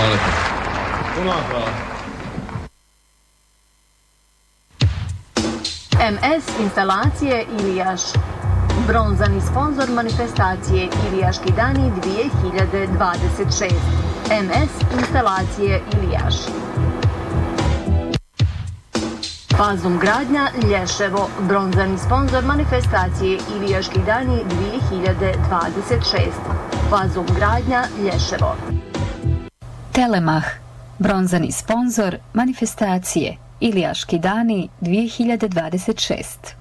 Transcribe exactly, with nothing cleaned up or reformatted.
Hvala lijepo. Puno hvala. em es instalacije Ilijaš. Bronzani sponzor manifestacije Ilijaški dani dvije hiljade dvadeset šest. em es instalacije Ilijaš. Fazum gradnja Lješevo. Bronzani sponzor manifestacije Ilijaški dani dvije hiljade dvadeset šest. Fazum gradnja Lješevo. Telemah. Bronzani sponzor manifestacije Ilijaški dani dvije hiljade dvadeset šest.